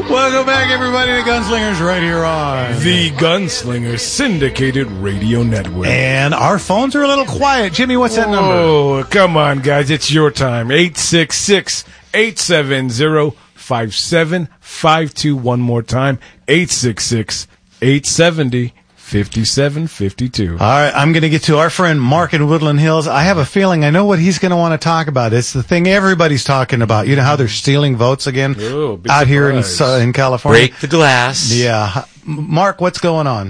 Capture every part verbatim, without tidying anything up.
Welcome back, everybody, to Gunslingers right here on the Gunslingers Syndicated Radio Network. And our phones are a little quiet. Jimmy, what's that number? Oh, come on, guys. It's your time. eight six six, eight seven zero, five seven five two. One more time. eight six six, eight seven zero, five seven five two. All right, I'm going to get to our friend Mark in Woodland Hills. I have a feeling I know what he's going to want to talk about. It's the thing everybody's talking about. You know how they're stealing votes again oh, out surprise. here in uh, in California? Break the glass. Yeah. Mark, what's going on?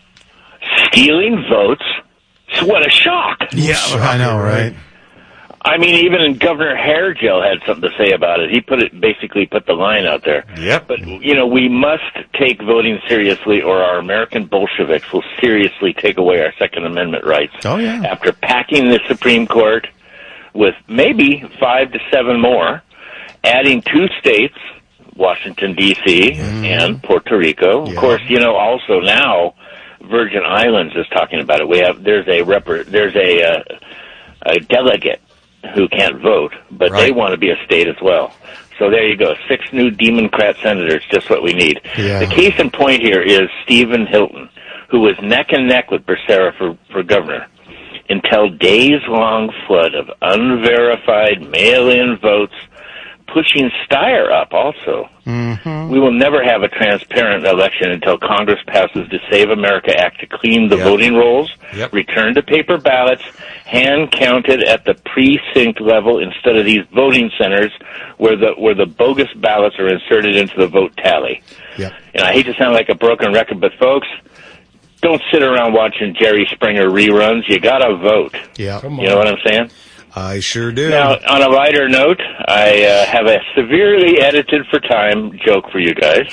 Stealing votes? What a shock. Yeah, I know, right? I mean, even Governor Hairgel had something to say about it. He put it, basically put the line out there. Yep. But, you know, we must take voting seriously or our American Bolsheviks will seriously take away our Second Amendment rights. Oh, yeah. After packing the Supreme Court with maybe five to seven more, adding two states, Washington, D C, mm. and Puerto Rico. Yeah. Of course, you know, also now Virgin Islands is talking about it. We have, there's a, rep- there's a, uh, a delegate who can't vote, but right. they want to be a state as well. So there you go. Six new Democrat senators, just what we need. Yeah. The case in point here is Stephen Hilton, who was neck and neck with Becerra for, for governor until days-long flood of unverified mail-in votes pushing Steyer up also. Mm-hmm. We will never have a transparent election until Congress passes the Save America Act to clean the yep. voting rolls, yep. return to paper ballots, hand-counted at the precinct level instead of these voting centers where the where the bogus ballots are inserted into the vote tally. Yep. And I hate to sound like a broken record, but folks, don't sit around watching Jerry Springer reruns. You gotta vote. Yeah. You know what I'm saying? I sure do. Now, on a lighter note, I uh, have a severely edited for time joke for you guys.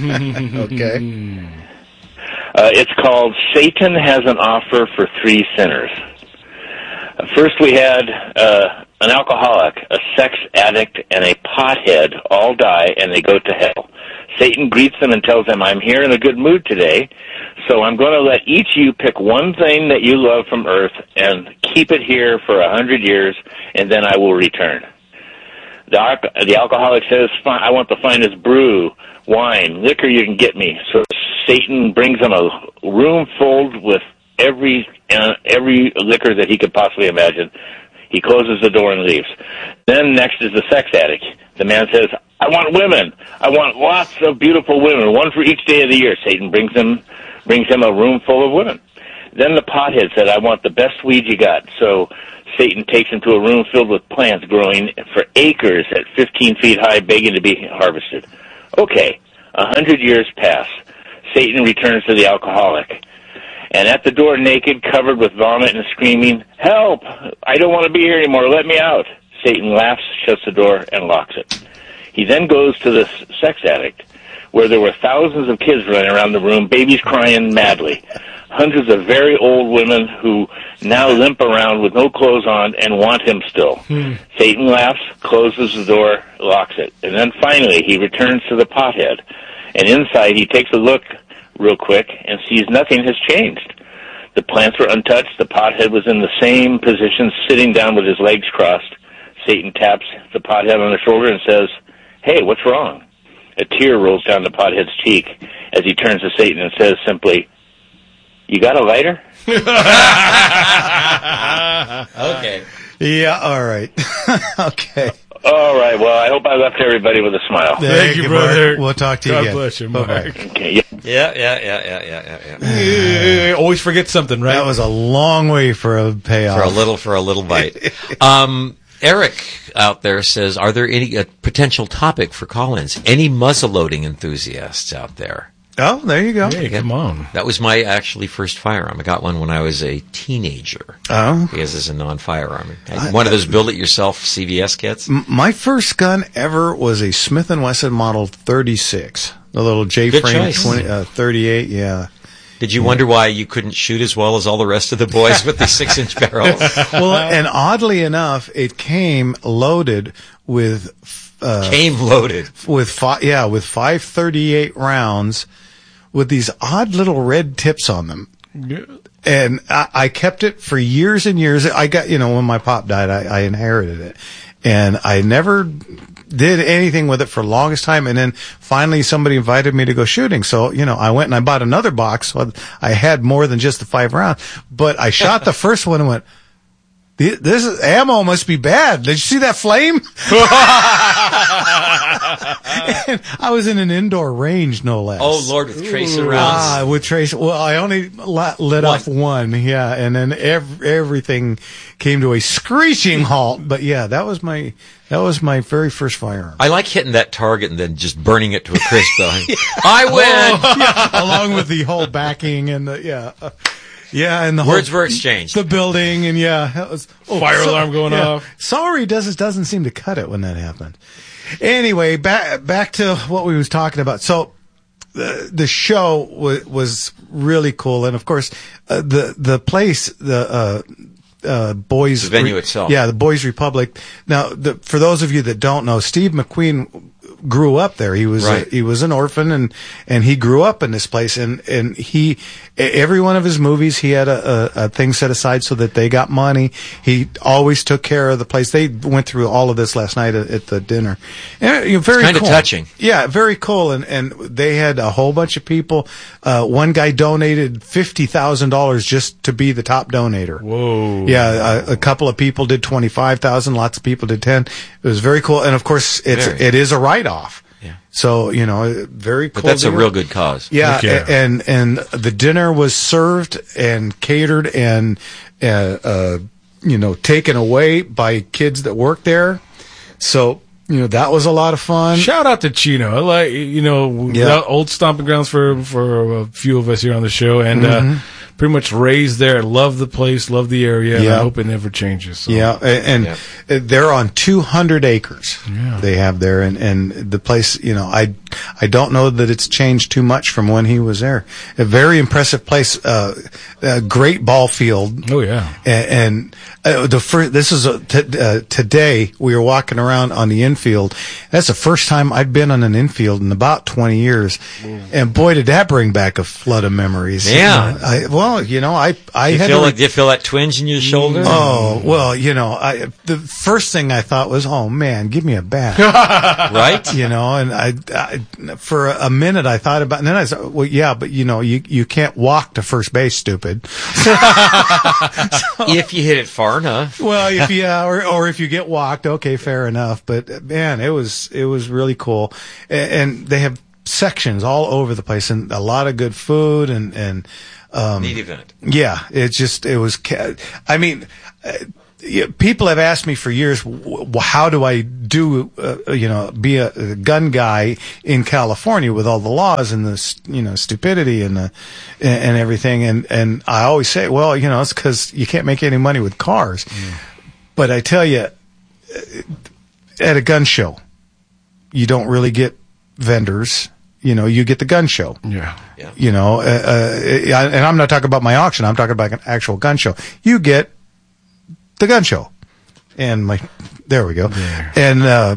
Okay. Uh, it's called Satan Has an Offer for Three Sinners. Uh, first we had uh, an alcoholic, a sex addict, and a pothead all die, and they go to hell. Satan greets them and tells them, I'm here in a good mood today, so I'm going to let each of you pick one thing that you love from earth and keep it here for a hundred years, and then I will return. The, the alcoholic says, I want the finest brew, wine, liquor you can get me. So Satan brings him a room filled with every uh, every liquor that he could possibly imagine. He closes the door and leaves. Then next is the sex addict. The man says, I want women. I want lots of beautiful women, one for each day of the year. Satan brings him brings him a room full of women. Then the pothead said, I want the best weed you got. So Satan takes him to a room filled with plants growing for acres at fifteen feet high, begging to be harvested. Okay, a hundred years pass. Satan returns to the alcoholic. And at the door, naked, covered with vomit and screaming, help! I don't want to be here anymore. Let me out. Satan laughs, shuts the door, and locks it. He then goes to the sex addict, where there were thousands of kids running around the room, babies crying madly. Hundreds of very old women who now limp around with no clothes on and want him still. Hmm. Satan laughs, closes the door, locks it. And then finally, he returns to the pothead. And inside, he takes a look real quick and sees nothing has changed. The plants were untouched. The pothead was in the same position, sitting down with his legs crossed. Satan taps the pothead on the shoulder and says, hey, what's wrong? A tear rolls down the pothead's cheek as he turns to Satan and says simply, you got a lighter? Okay. Yeah, all right. Okay. All right, well, I hope I left everybody with a smile. Thank, Thank you, brother. Mark. We'll talk to you God again. God bless you, Mark. Okay, yeah. Yeah, yeah, yeah, yeah, yeah, yeah, yeah. Always forget something, right? That was a long way for a payoff. For a little, for a little bite. um, Eric out there says, are there any a potential topic for call-ins? Any muzzleloading enthusiasts out there? Oh, there you go. Hey, yeah. Come on. That was my actually first firearm. I got one when I was a teenager. Oh. Because it's a non-firearm. One of those build-it-yourself C V S kits. M- my first gun ever was a Smith and Wesson Model thirty-six. The little J-frame twenty, uh, thirty-eight, yeah. Did you wonder why you couldn't shoot as well as all the rest of the boys with the six-inch barrels? Well, and oddly enough, it came loaded with... Uh, came loaded. With five, yeah, with five thirty-eight rounds with these odd little red tips on them. Yeah. And I, I kept it for years and years. I got, you know, when my pop died, I, I inherited it. And I never did anything with it for the longest time. And then finally somebody invited me to go shooting. So, you know, I went and I bought another box. So I had more than just the five rounds, but I shot the first one and went, this is, ammo must be bad. Did you see that flame? And I was in an indoor range, no less. Oh, Lord, with tracer Ooh. rounds. Ah, with tracer. Well, I only lit, lit off one, yeah, and then ev- everything came to a screeching halt. But yeah, that was my that was my very first firearm. I like hitting that target and then just burning it to a crisp, though. yeah. I win! Oh, yeah, along with the whole backing and the, yeah. Uh, Yeah, and the words whole, were exchanged. The building, and yeah, it was, oh, fire so, alarm going yeah. off. Sorry, doesn't doesn't seem to cut it when that happened. Anyway, back back to what we was talking about. So the the show w- was really cool, and of course uh, the the place the. Uh, Uh, Boys the venue Re- itself. Yeah, the Boys Republic. Now, the, for those of you that don't know, Steve McQueen grew up there. He was right. a, he was an orphan, and and he grew up in this place. And and he every one of his movies, he had a, a, a thing set aside so that they got money. He always took care of the place. They went through all of this last night at, at the dinner. And, you know, very kind of cool. touching. Yeah, very cool. And and they had a whole bunch of people. Uh, one guy donated fifty thousand dollars just to be the top donator. Whoa. Yeah, a, a couple of people did twenty-five thousand. Lots of people did ten. It was very cool, and of course, it's Very. it is a write-off. Yeah. So you know, very cool. But that's deal. a real good cause. Yeah, Heck yeah. a- and and the dinner was served and catered and uh, uh, you know taken away by kids that work there. So you know that was a lot of fun. Shout out to Chino. I like you know Yeah. that old stomping grounds for for a few of us here on the show, and uh, pretty much raised there. Love the place, love the area. And Yeah. I hope it never changes. So. Yeah, a- and Yeah. they're on two hundred acres. Yeah. They have there, and, and the place, you know, I I don't know that it's changed too much from when he was there. A very impressive place, uh, a great ball field. Oh yeah. And, and uh, the first, this is a, t- uh, today we were walking around on the infield. That's the first time I'd been on an infield in about twenty years, and boy, did that bring back a flood of memories. Yeah. I, well, you know, I I You had feel to like, do you feel that twinge in your shoulder? Oh, well, you know, I, the first thing I thought was, oh man, give me a bat. Right? You know, and I, I, for a minute I thought about, and then I said, well, yeah, but you know, you, you can't walk to first base, stupid. If you hit it far enough. Well, if you, yeah, or, or if you get walked, okay, fair enough. But man, it was, it was really cool. And, and they have sections all over the place and a lot of good food and, and, um, Neat event. yeah, it just, it was, ca- I mean, uh, yeah, people have asked me for years, w- how do I do, uh, you know, be a, a gun guy in California with all the laws and the, st- you know, stupidity and the, and, and everything. And, and I always say, well, you know, it's because you can't make any money with cars. Mm. But I tell you, at a gun show, you don't really get vendors. You know, you get the gun show. Yeah. Yeah. You know, uh, uh, and I'm not talking about my auction. I'm talking about an actual gun show. You get the gun show, and my there we go. There. And uh,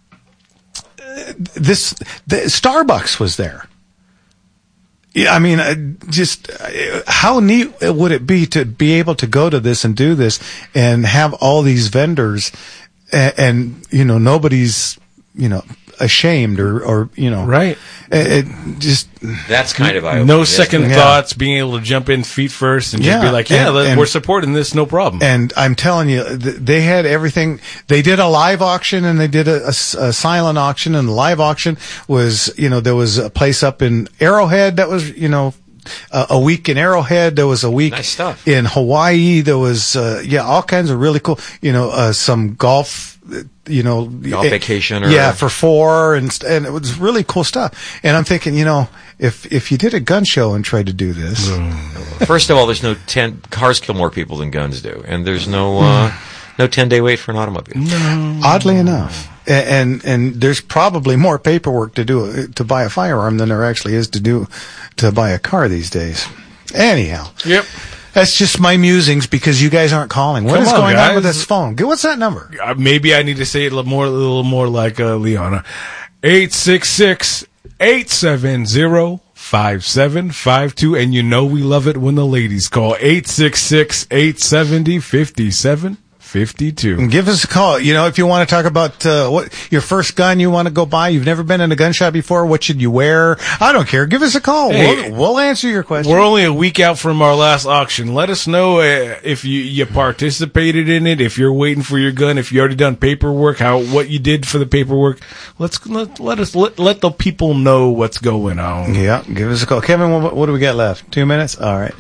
this the, Starbucks was there. Yeah, I mean, uh, just uh, how neat would it be to be able to go to this and do this and have all these vendors, and, and you know, nobody's you know ashamed or or you know Right. It, it just That's kind of eye-opening. No isn't second it? Yeah. thoughts, being able to jump in feet first and just Yeah, be like, yeah, and- let- and- we're supporting this, no problem. And I'm telling you, th- they had everything. They did a live auction and they did a, a s- a silent auction. And the live auction was, you know, there was a place up in Arrowhead that was, you know, a, a week in Arrowhead. There was a week Nice stuff. in Hawaii. There was, uh, yeah, all kinds of really cool, you know, uh, some golf, uh, you know, Golf eh, vacation or- yeah, for four and, st- and it was really cool stuff. And I'm thinking, you know, if, if you did a gun show and tried to do this, First of all, there's no ten cars kill more people than guns do, and there's no uh, no ten day wait for an automobile. oddly enough, A- and and there's probably more paperwork to do to buy a firearm than there actually is to do to buy a car these days. Anyhow, Yep. that's just my musings because you guys aren't calling. What Come is on, going on with guys. this phone? G- What's that number? Uh, maybe I need to say it a little more, a little more like uh, Liana. eight six six, eight seven zero, five seven five two. And you know we love it when the ladies call. eight six six, eight seven zero, five seven fifty-two. Give us a call. You know, if you want to talk about uh, what your first gun you want to go buy, you've never been in a gun shop before, what should you wear? I don't care. Give us a call. Hey, we'll, we'll answer your question. We're only a week out from our last auction. Let us know uh, if you, you participated in it, if you're waiting for your gun, if you already done paperwork, how what you did for the paperwork. Let's let, let us let, let the people know what's going on. Yeah, give us a call. Kevin, what, what do we got left? Two minutes? All right.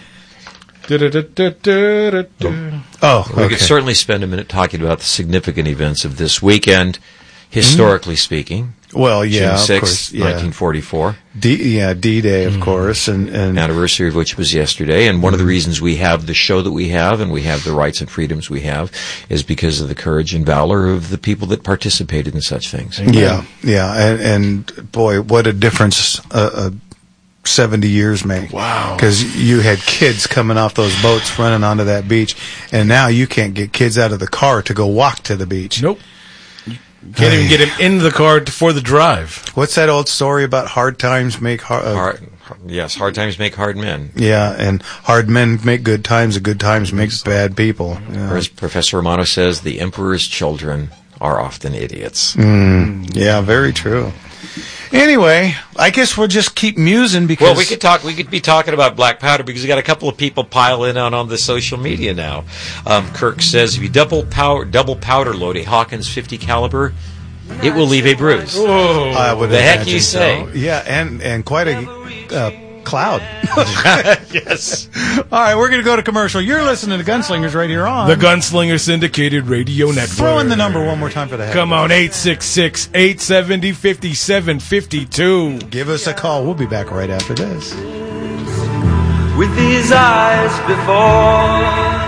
Oh, we okay. could certainly spend a minute talking about the significant events of this weekend, historically mm. speaking. Well, yeah, June sixth, of course, yeah. nineteen forty-four. D, yeah, D-Day, of mm. course, and, and anniversary of which was yesterday. And one mm. of the reasons we have the show that we have, and we have the rights and freedoms we have, is because of the courage and valor of the people that participated in such things. Amen. Yeah, yeah, and, and boy, what a difference uh, uh, seventy years make. Wow. Because you had kids coming off those boats running onto that beach, and now you can't get kids out of the car to go walk to the beach. Nope. You can't even get him into the car for the drive. What's that old story about hard times make hard... Uh, hard yes, hard times make hard men. Yeah, and hard men make good times, and good times make bad people. Yeah. Or as Professor Romano says, the emperor's children are often idiots. Mm, yeah, very true. Anyway, I guess we'll just keep musing because... Well, we could talk. We could be talking about black powder because we got a couple of people piling on on the social media now. Um, Kirk says if you double powder, double powder load a Hawkins fifty caliber, it will leave a bruise. Whoa. I would the heck you say? So. Yeah, and and quite a uh, cloud. Yes. All right, we're going to go to commercial. You're listening to Gunslingers right here on the Gunslinger Syndicated Radio Network. Throw in the number one more time for the heck. Come on, eight six six, eight seven zero, five seven five two. Give us a call. We'll be back right after this. With these eyes before,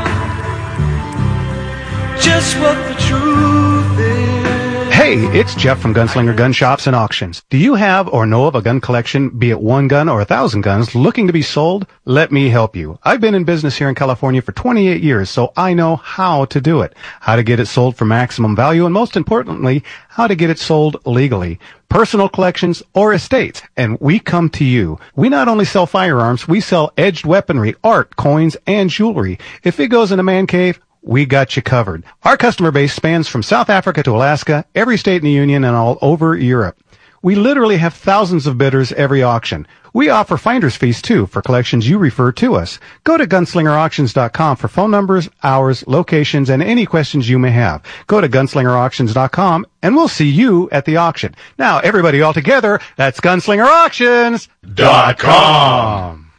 just what the truth is. Hey, it's Jeff from Gunslinger Gun Shops and Auctions. Do you have or know of a gun collection, be it one gun or a thousand guns, looking to be sold? Let me help you. I've been in business here in California for twenty-eight years, so I know how to do it. How to get it sold for maximum value, and most importantly, how to get it sold legally. Personal collections or estates, and we come to you. We not only sell firearms, we sell edged weaponry, art, coins, and jewelry. If it goes in a man cave, we got you covered. Our customer base spans from South Africa to Alaska, every state in the Union, and all over Europe. We literally have thousands of bidders every auction. We offer finder's fees, too, for collections you refer to us. Go to gunslinger auctions dot com for phone numbers, hours, locations, and any questions you may have. Go to gunslinger auctions dot com, and we'll see you at the auction. Now, everybody all together, that's gunslinger auctions dot com.